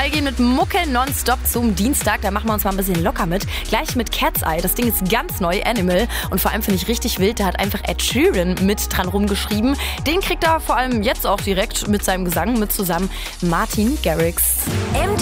gehen mit Mucke nonstop zum Dienstag. Da machen wir uns mal ein bisschen locker mit. Gleich mit Cat's Eye. Das Ding ist ganz neu, Animal. Und vor allem finde ich richtig wild, da hat einfach Ed Sheeran mit dran rumgeschrieben. Den kriegt er vor allem jetzt auch direkt mit seinem Gesang mit zusammen Martin Garrix.